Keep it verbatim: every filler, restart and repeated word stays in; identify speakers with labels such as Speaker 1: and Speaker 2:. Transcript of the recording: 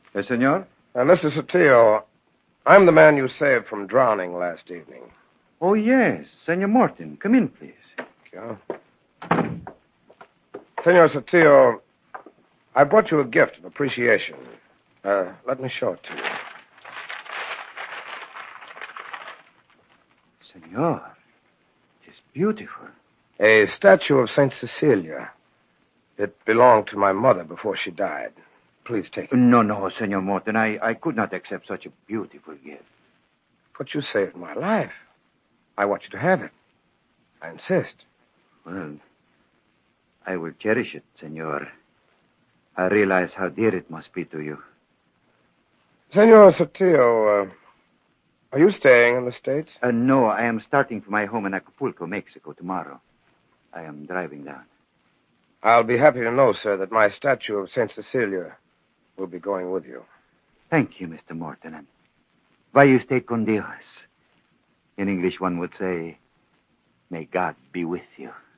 Speaker 1: Yes, senor?
Speaker 2: Uh, Mister Sotillo, I'm the man you saved from drowning last evening.
Speaker 1: Oh, yes. Senor Morton, come in, please.
Speaker 2: Yeah. Senor Sotillo, I brought you a gift of appreciation. Uh, let me show it to you.
Speaker 1: Senor, it is beautiful.
Speaker 2: A statue of Saint Cecilia. It belonged to my mother before she died. Please take it.
Speaker 1: No, no, Senor Morton. I, I could not accept such a beautiful gift.
Speaker 2: But you saved my life. I want you to have it. I insist.
Speaker 1: Well, I will cherish it, Senor. I realize how dear it must be to you.
Speaker 2: Senor Sotillo, uh, are you staying in the States?
Speaker 1: Uh, no, I am starting for my home in Acapulco, Mexico, tomorrow. I am driving down.
Speaker 2: I'll be happy to know, sir, that my statue of Saint Cecilia will be going with you.
Speaker 1: Thank you, Mister Morton. And vaya usted con Dios. In English, one would say, may God be with you.